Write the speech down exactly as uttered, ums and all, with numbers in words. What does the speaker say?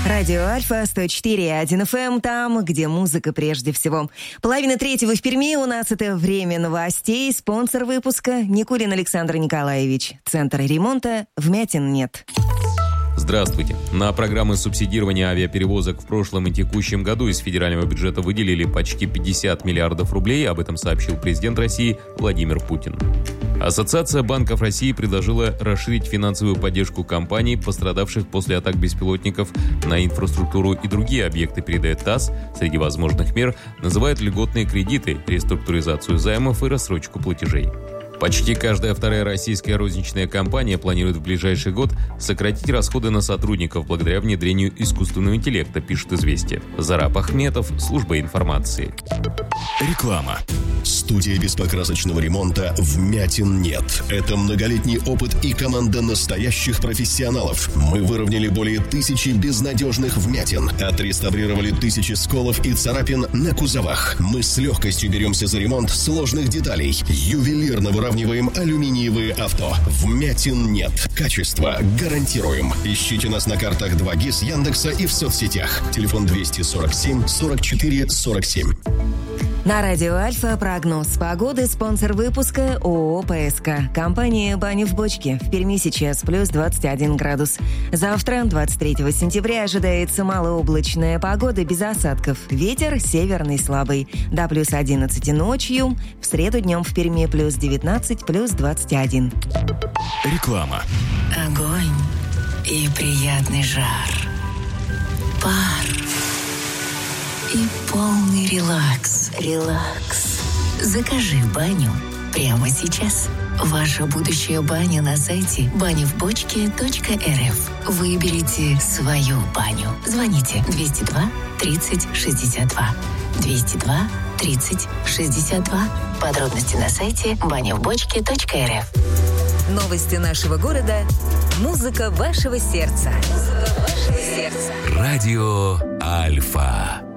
Радио Альфа, сто четыре и один эф эм, там, где музыка прежде всего. Половина третьего в Перми, у нас это время новостей. Спонсор выпуска — Никулин Александр Николаевич. Центр ремонта «Вмятин нет». Здравствуйте. На программы субсидирования авиаперевозок в прошлом и текущем году из федерального бюджета выделили почти пятьдесят миллиардов рублей, об этом сообщил президент России Владимир Путин. Ассоциация банков России предложила расширить финансовую поддержку компаний, пострадавших после атак беспилотников на инфраструктуру и другие объекты, передает ТАСС. Среди возможных мер называют льготные кредиты, реструктуризацию займов и рассрочку платежей. Почти каждая вторая российская розничная компания планирует в ближайший год сократить расходы на сотрудников благодаря внедрению искусственного интеллекта, пишет «Известия». Зараб Ахметов, служба информации. Реклама. Студия беспокрасочного ремонта «Вмятин нет». Это многолетний опыт и команда настоящих профессионалов. Мы выровняли более тысячи безнадежных вмятин, отреставрировали тысячи сколов и царапин на кузовах. Мы с легкостью беремся за ремонт сложных деталей. Ювелирно выравниваем алюминиевые авто. Вмятин нет. Качество гарантируем. Ищите нас на картах два гис, Яндекса и в соцсетях. Телефон двести сорок семь сорок четыре сорок семь. На радио Альфа прогноз погоды, спонсор выпуска ООО ПСК. Компания «Баня в бочке». В Перми сейчас плюс двадцать один градус. Завтра, двадцать третьего сентября, ожидается малооблачная погода без осадков. Ветер северный слабый. До плюс одиннадцать ночью. В среду днем в Перми плюс девятнадцать, плюс двадцать один. Реклама. Огонь и приятный жар. Пар и полный релакс. Релакс. Закажи баню прямо сейчас. Ваша будущая баня на сайте баня в бочке точка эр эф. Выберите свою баню. Звоните двести два тридцать шестьдесят два. двести два тридцать шестьдесят два. Подробности на сайте баня в бочке точка эр эф. Новости нашего города. Музыка вашего сердца. Музыка вашего сердца. Радио Альфа.